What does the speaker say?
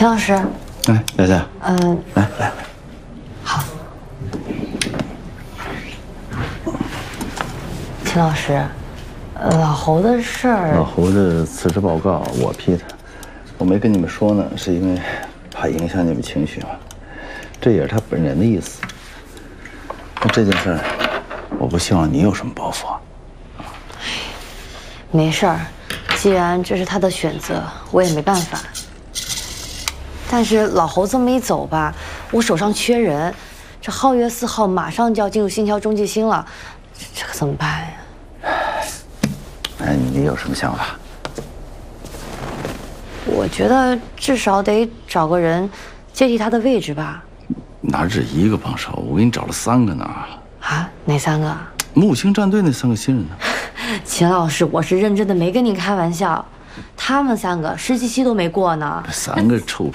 秦老师， 哎，佳佳，来， 好。秦老师，老侯的事儿， 老侯的辞职报告我批的，我没跟你们说呢，是因为怕影响你们情绪嘛，这也是他本人的意思。那这件事儿，我不希望你有什么包袱啊。 没事儿，既然这是他的选择，我也没办法。但是老侯这么一走吧，我手上缺人，这皓月4号马上就要进入星桥中继星了，这可怎么办呀？ 哎，你有什么想法？ 我觉得至少得找个人接替他的位置吧。 哪止一个帮手，我给你找了3个呢。 啊？哪3个？ 木星战队那3个新人呢？ 秦老师，我是认真的，没跟你开玩笑。他们3个实习期都没过呢。 3个臭